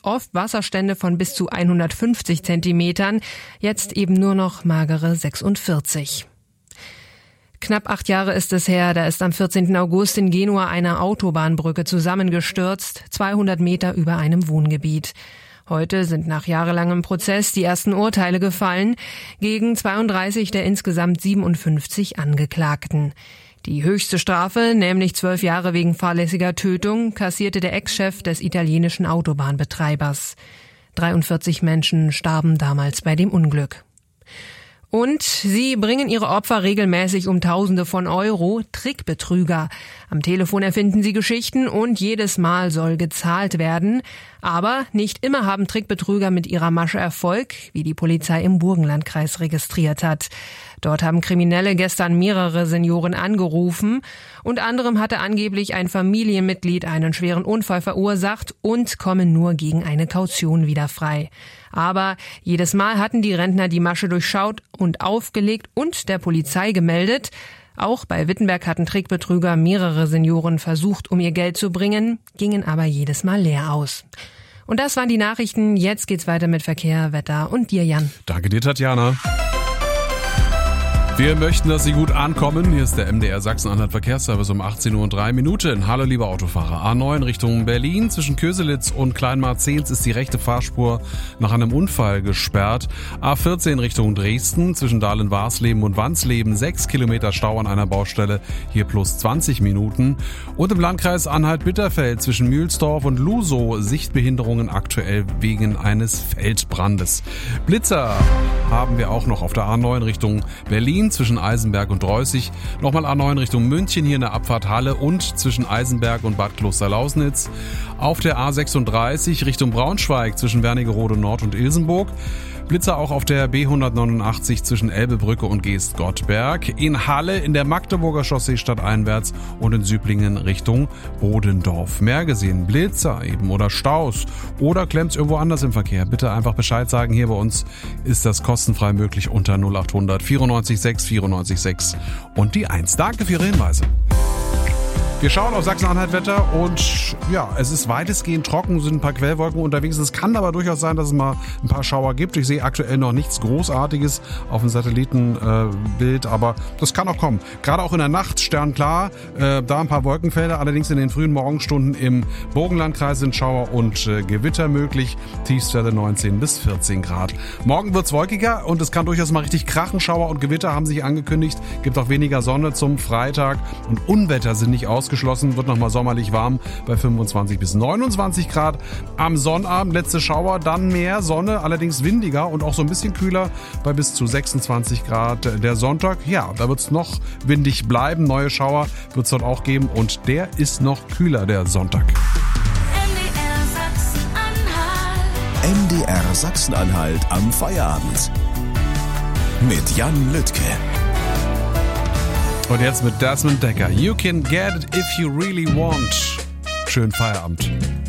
oft Wasserstände von bis zu 150 Zentimetern, jetzt eben nur noch magere 46. Knapp 8 Jahre ist es her, da ist am 14. August in Genua eine Autobahnbrücke zusammengestürzt, 200 Meter über einem Wohngebiet. Heute sind nach jahrelangem Prozess die ersten Urteile gefallen gegen 32 der insgesamt 57 Angeklagten. Die höchste Strafe, nämlich 12 Jahre wegen fahrlässiger Tötung, kassierte der Ex-Chef des italienischen Autobahnbetreibers. 43 Menschen starben damals bei dem Unglück. Und sie bringen ihre Opfer regelmäßig um Tausende von Euro, Trickbetrüger. Am Telefon erfinden sie Geschichten und jedes Mal soll gezahlt werden. Aber nicht immer haben Trickbetrüger mit ihrer Masche Erfolg, wie die Polizei im Burgenlandkreis registriert hat. Dort haben Kriminelle gestern mehrere Senioren angerufen. Unter anderem hatte angeblich ein Familienmitglied einen schweren Unfall verursacht und kommen nur gegen eine Kaution wieder frei. Aber jedes Mal hatten die Rentner die Masche durchschaut und aufgelegt und der Polizei gemeldet. Auch bei Wittenberg hatten Trickbetrüger mehrere Senioren versucht, um ihr Geld zu bringen, gingen aber jedes Mal leer aus. Und das waren die Nachrichten. Jetzt geht's weiter mit Verkehr, Wetter und dir, Jan. Danke dir, Tatjana. Wir möchten, dass Sie gut ankommen. Hier ist der MDR Sachsen-Anhalt Verkehrsservice um 18:03 Uhr. Hallo, liebe Autofahrer. A9 Richtung Berlin. Zwischen Köselitz und Kleinmarzehns ist die rechte Fahrspur nach einem Unfall gesperrt. A14 Richtung Dresden. Zwischen Dahlen-Warsleben und Wansleben 6 Kilometer Stau an einer Baustelle. Hier plus 20 Minuten. Und im Landkreis Anhalt-Bitterfeld zwischen Mühlsdorf und Lusow Sichtbehinderungen aktuell wegen eines Feldbrandes. Blitzer haben wir auch noch auf der A9 Richtung Berlin. Zwischen Eisenberg und Dreußig, nochmal A9 Richtung München, hier in der Abfahrt Halle und zwischen Eisenberg und Bad Klosterlausnitz. Auf der A36 Richtung Braunschweig zwischen Wernigerode Nord und Ilsenburg. Blitzer auch auf der B189 zwischen Elbebrücke und Geest-Gottberg. In Halle in der Magdeburger Chaussee stadteinwärts und in Süblingen Richtung Bodendorf. Mehr gesehen, Blitzer eben oder Staus oder klemmt's irgendwo anders im Verkehr. Bitte einfach Bescheid sagen. Hier bei uns ist das kostenfrei möglich unter 0800 94 6 94 6 und die 1. Danke für Ihre Hinweise. Wir schauen auf Sachsen-Anhalt-Wetter und ja, es ist weitestgehend trocken, sind ein paar Quellwolken unterwegs. Es kann aber durchaus sein, dass es mal ein paar Schauer gibt. Ich sehe aktuell noch nichts Großartiges auf dem Satellitenbild, aber das kann auch kommen. Gerade auch in der Nacht sternklar, da ein paar Wolkenfelder, allerdings in den frühen Morgenstunden im Burgenlandkreis sind Schauer und Gewitter möglich. Tiefstwerte 19 bis 14 Grad. Morgen wird's wolkiger und es kann durchaus mal richtig krachen. Schauer und Gewitter haben sich angekündigt. Gibt auch weniger Sonne zum Freitag und Unwetter sind nicht ausgeschlossen. Wird nochmal sommerlich warm bei 25 bis 29 Grad. Am Sonnabend letzte Schauer, dann mehr Sonne, allerdings windiger und auch so ein bisschen kühler bei bis zu 26 Grad. Der Sonntag, ja, da wird es noch windig bleiben. Neue Schauer wird es dort auch geben und der ist noch kühler, der Sonntag. MDR Sachsen-Anhalt am Feierabend. Mit Jan Lüttke. Und jetzt mit Desmond Dekker. You can get it if you really want. Schönen Feierabend.